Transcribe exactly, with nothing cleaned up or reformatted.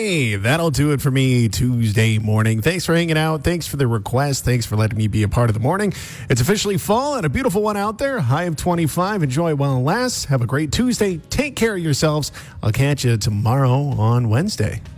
Hey, that'll do it for me Tuesday morning. Thanks for hanging out. Thanks for the request. Thanks for letting me be a part of the morning. It's officially fall and a beautiful one out there. High of twenty-five. Enjoy it while it lasts. Have a great Tuesday. Take care of yourselves. I'll catch you tomorrow on Wednesday.